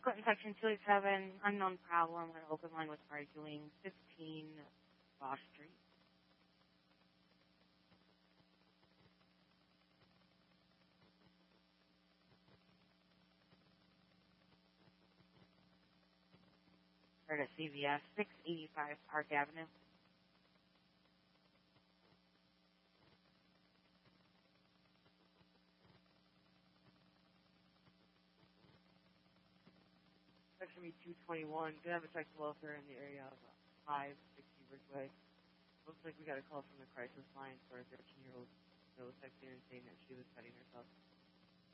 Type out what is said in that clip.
Clinton Section 287, unknown problem, an open line with arguing, 15 Bosch Street. Start at CVS, 685 Park Avenue. Section be 221. Gonna have a check welfare in the area of 560 Ridgeway. Looks like we got a call from the crisis line for a 13-year-old nose section saying that she was cutting herself.